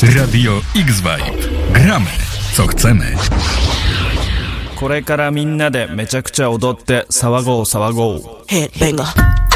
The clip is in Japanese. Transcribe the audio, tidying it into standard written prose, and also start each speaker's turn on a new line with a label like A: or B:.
A: Radio X-Vibe. Gramy, co chcemy.
B: これからみんなでめちゃくちゃ踊って騒ごう騒ごう。
C: Headbanger